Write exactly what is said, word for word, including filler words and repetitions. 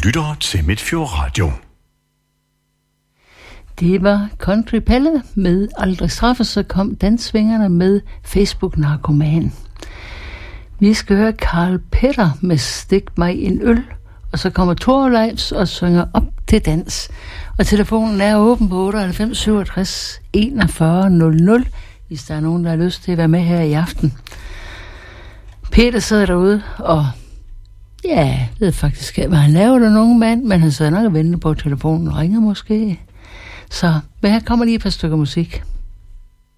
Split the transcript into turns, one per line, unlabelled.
lytter til Midtfjord Radio.
Det var Country Pelle med Aldrig Straffe, så kom Dansvingerne med Facebook-narkoman. Vi skal høre Karl Petter med Stik mig en øl, og så kommer Thorleifs og synger op til dans. Og telefonen er åben på otteoghalvfems syvogtres enogfyrre nul nul, hvis der er nogen, der har lyst til at være med her i aften. Peter sidder derude, og ja, jeg ved faktisk ikke, hvad han laver, der nogen mand, men han sidder nok og venter på, at telefonen ringer måske. Så, men her kommer lige et par stykker musik.